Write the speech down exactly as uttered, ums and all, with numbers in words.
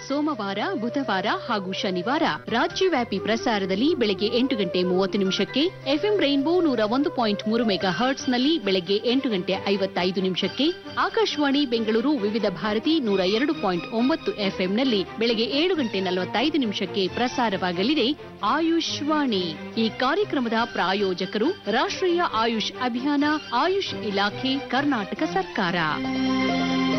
ಸೋಮವಾರ ಬುಧವಾರ ಹಾಗೂ ಶನಿವಾರ ರಾಜ್ಯವ್ಯಾಪಿ ಪ್ರಸಾರದಲ್ಲಿ ಬೆಳಗ್ಗೆ ಎಂಟು ಗಂಟೆ ಮೂವತ್ತು ನಿಮಿಷಕ್ಕೆ, ಎಫ್ಎಂ ರೈನ್ಬೋ ನೂರ ಒಂದು ಪಾಯಿಂಟ್ ಮೂರು ಮೆಗಾ ಹರ್ಟ್ಸ್ನಲ್ಲಿ ಬೆಳಗ್ಗೆ ಎಂಟು ಗಂಟೆ ಐವತ್ತೈದು ನಿಮಿಷಕ್ಕೆ, ಆಕಾಶವಾಣಿ ಬೆಂಗಳೂರು ವಿವಿಧ ಭಾರತಿ ನೂರ ಎರಡು ಪಾಯಿಂಟ್ ಒಂಬತ್ತು ಎಫ್ಎಂನಲ್ಲಿ ಬೆಳಗ್ಗೆ ಏಳು ಗಂಟೆ ನಲವತ್ತೈದು ನಿಮಿಷಕ್ಕೆ ಪ್ರಸಾರವಾಗಲಿದೆ ಆಯುಷ್ ವಾಣಿ. ಈ ಕಾರ್ಯಕ್ರಮದ ಪ್ರಾಯೋಜಕರು ರಾಷ್ಟ್ರೀಯ ಆಯುಷ್ ಅಭಿಯಾನ, ಆಯುಷ್ ಇಲಾಖೆ, ಕರ್ನಾಟಕ ಸರ್ಕಾರ.